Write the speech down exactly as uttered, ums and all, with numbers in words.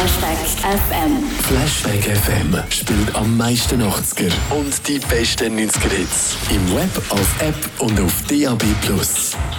Flashback F M. Flashback F M spielt am meisten achtziger und die besten neunziger Hits. Im Web, auf App und auf D A B Plus.